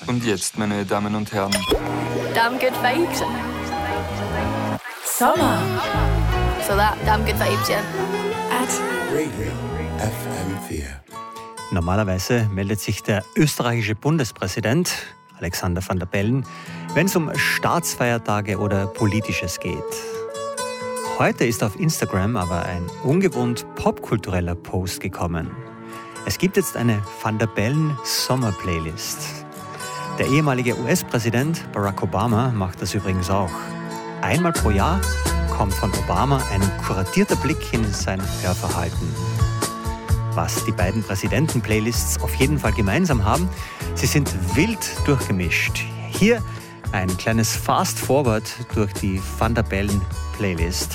Und jetzt, meine Damen und Herren. Damn good vibes. Summer So that damn good vibes, yeah. at Radio FM4. Normalerweise meldet sich der österreichische Bundespräsident Alexander Van der Bellen, wenn es um Staatsfeiertage oder Politisches geht. Heute ist auf Instagram aber ein ungewohnt popkultureller Post gekommen. Es gibt jetzt eine Van der Bellen Sommer-Playlist. Der ehemalige US-Präsident Barack Obama macht das übrigens auch. Einmal pro Jahr kommt von Obama ein kuratierter Blick in sein Hörverhalten. Was die beiden Präsidenten-Playlists auf jeden Fall gemeinsam haben, sie sind wild durchgemischt. Hier ein kleines Fast-Forward durch die Van der Bellen Playlist.